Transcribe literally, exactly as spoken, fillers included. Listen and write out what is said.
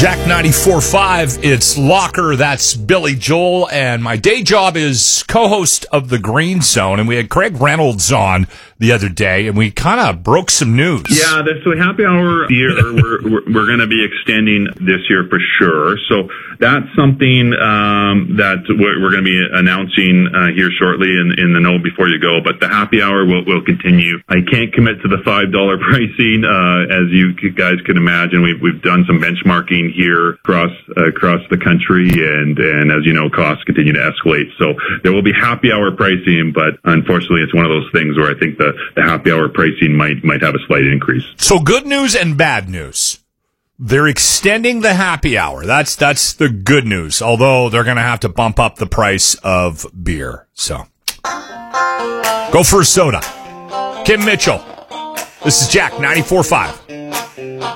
Jack ninety-four point five, it's Locker, that's Billy Joel, and my day job is co-host of The Green Zone, and we had Craig Reynolds on the other day, and we kind of broke some news. Yeah, the, so Happy Hour year, we're, we're, we're going to be extending this year for sure, so that's something um, that we're, we're going to be announcing uh, here shortly in, in the Know Before You Go, but the Happy Hour will, will continue. I can't commit to the five dollar pricing, uh, as you guys can imagine. We've, we've done some benchmarking here across uh, across the country, and and as you know, costs continue to escalate. So there will be happy hour pricing, but unfortunately, it's one of those things where I think the, the happy hour pricing might might have a slight increase. So good news and bad news. They're extending the happy hour. That's that's the good news. Although they're going to have to bump up the price of beer. So go for a soda. Kim Mitchell. This is Jack ninety-four point five.